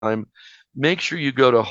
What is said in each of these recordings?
time, make sure you go to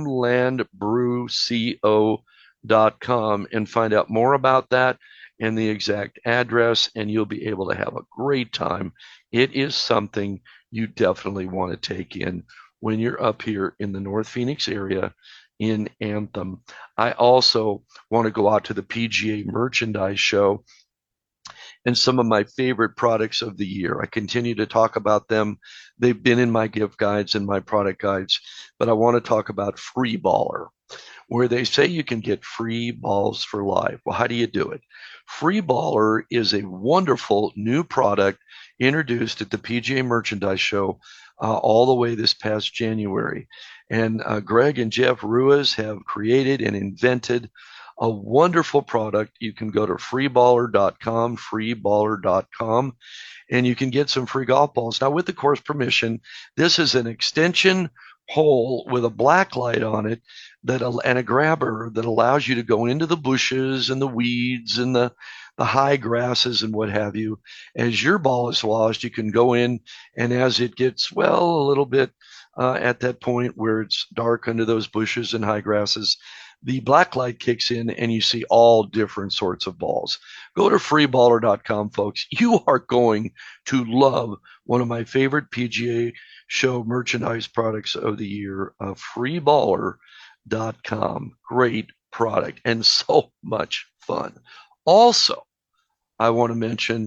homelandbrewco.com and find out more about that and the exact address, and you'll be able to have a great time. It is something you definitely want to take in when you're up here in the North Phoenix area in Anthem. I also want to go out to the PGA Merchandise Show and some of my favorite products of the year. I continue to talk about them. They've been in my gift guides and my product guides, but I want to talk about Free Baller, where they say you can get free balls for life. Well, how do you do it? Free Baller is a wonderful new product introduced at the PGA Merchandise Show all the way this past January. And Greg and Jeff Ruiz have created and invented a wonderful product. You can go to freeballer.com, and you can get some free golf balls. Now, with the course permission, this is an extension hole with a black light on it and a grabber that allows you to go into the bushes and the weeds and the high grasses and what have you. As your ball is lost, you can go in, and as it gets, well, a little bit at that point where it's dark under those bushes and high grasses, the black light kicks in and you see all different sorts of balls. Go to freeballer.com, folks. You are going to love one of my favorite PGA Show merchandise products of the year, freeballer.com. Great product and so much fun. Also, I want to mention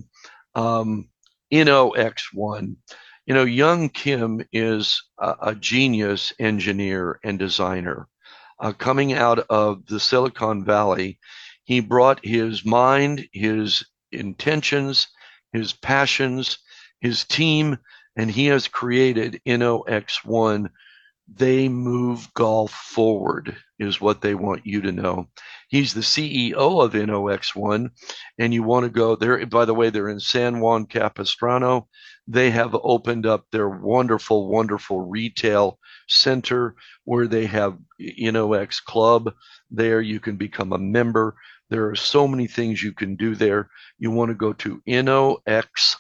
InnoX1. You know, young Kim is a genius engineer and designer coming out of the Silicon Valley. He brought his mind, his intentions, his passions, his team, and he has created InnoX1. They move golf forward, is what they want you to know. He's the CEO of InnoX1, and you want to go there. By the way, they're in San Juan Capistrano. They have opened up their wonderful, wonderful retail center where they have InnoX Club. There you can become a member. There are so many things you can do there. You want to go to InnoX,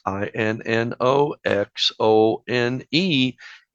INNOXONE,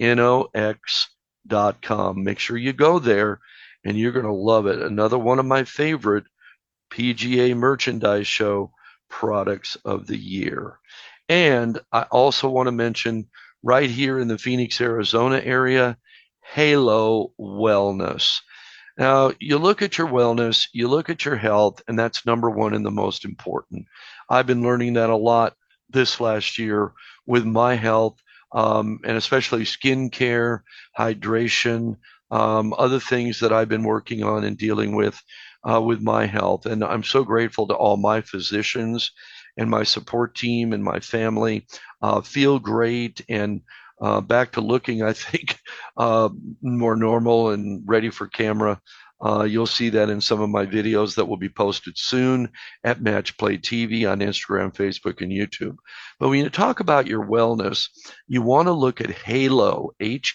InnoX.com. Make sure you go there and you're going to love it. Another one of my favorite PGA Merchandise Show products of the year. And I also want to mention right here in the Phoenix, Arizona area, Halo Wellness. Now, you look at your wellness, you look at your health, and that's number one and the most important. I've been learning that a lot this last year with my health, and especially skincare, hydration, other things that I've been working on and dealing with my health. And I'm so grateful to all my physicians and my support team and my family. Feel great and back to looking, I think, more normal and ready for camera. You'll see that in some of my videos that will be posted soon at Match Play TV on Instagram, Facebook, and YouTube. But when you talk about your wellness, you want to look at Halo,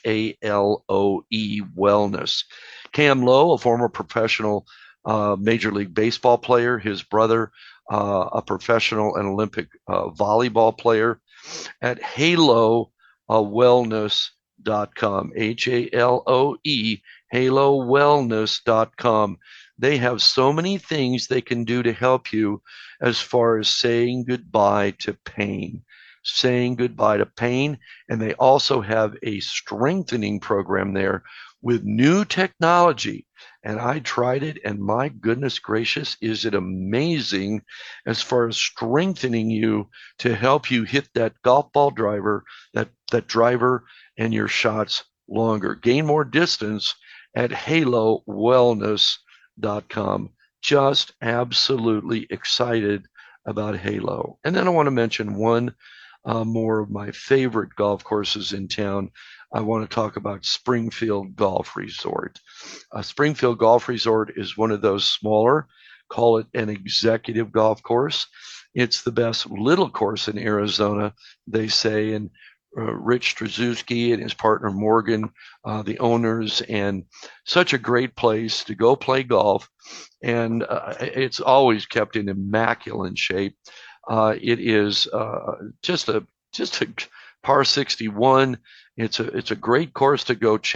Haloe Wellness. Cam Lowe, a former professional Major League Baseball player, his brother, a professional and Olympic volleyball player, at Halo wellness.com, HALOE, halowellness.com. They have so many things they can do to help you as far as saying goodbye to pain. Saying goodbye to pain. And they also have a strengthening program there with new technology. And I tried it, and my goodness gracious, is it amazing as far as strengthening you to help you hit that golf ball driver, that driver and your shots longer. Gain more distance at halowellness.com. Just absolutely excited about Halo. And then I want to mention one more of my favorite golf courses in town. I want to talk about Springfield Golf Resort. Springfield Golf Resort is one of those smaller, call it an executive golf course. It's the best little course in Arizona, they say, and Rich Strzelecki and his partner Morgan, the owners, and such a great place to go play golf. And it's always kept in immaculate shape. It is just a par 61. It's a great course to go check